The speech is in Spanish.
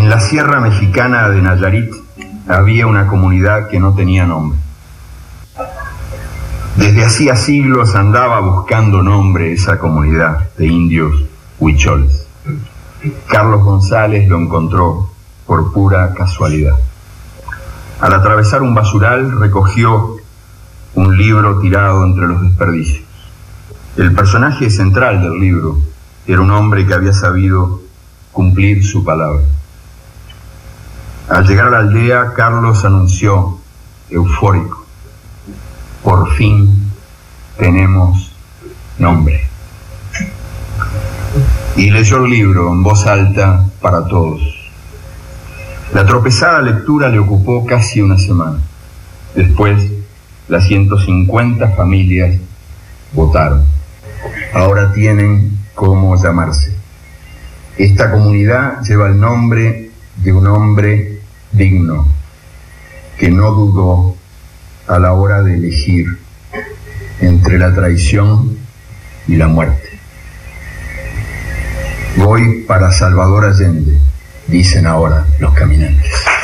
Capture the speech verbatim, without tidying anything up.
En la sierra mexicana de Nayarit había una comunidad que no tenía nombre. Desde hacía siglos andaba buscando nombre esa comunidad de indios huicholes. Carlos González lo encontró por pura casualidad. Al atravesar un basural recogió un libro tirado entre los desperdicios. El personaje central del libro era un hombre que había sabido cumplir su palabra. Al llegar a la aldea, Carlos anunció, eufórico: por fin tenemos nombre. Y leyó el libro en voz alta para todos. La tropezada lectura le ocupó casi una semana. Después, las ciento cincuenta familias votaron. Ahora tienen cómo llamarse. Esta comunidad lleva el nombre de un hombre digno, que no dudó a la hora de elegir entre la traición y la muerte. Voy para Salvador Allende, dicen ahora los caminantes.